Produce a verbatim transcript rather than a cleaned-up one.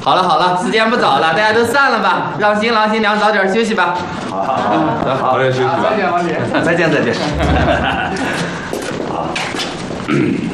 好了好了，时间不早了，大家都散了吧，让新郎新娘早点休息吧。 好好好，早点休息吧。 再见，王姐。 再见再见。 好。